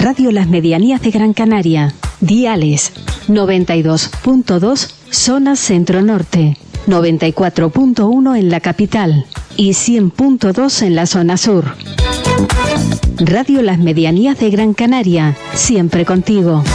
Radio Las Medianías de Gran Canaria. Diales 92.2 zona centro-norte, 94.1 en la capital y 100.2 en la zona sur. Radio Las Medianías de Gran Canaria, siempre contigo.